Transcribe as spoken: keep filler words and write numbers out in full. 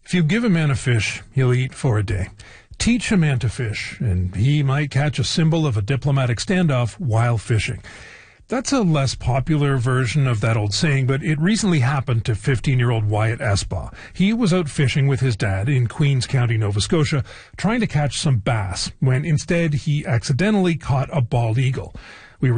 If you give a man a fish, he'll eat for a day. Teach a man to fish, and he might catch a symbol of a diplomatic standoff while fishing. That's a less popular version of that old saying, but it recently happened to fifteen-year-old Wyatt Espa. He was out fishing with his dad in Queens County, Nova Scotia, trying to catch some bass, when instead he accidentally caught a bald eagle.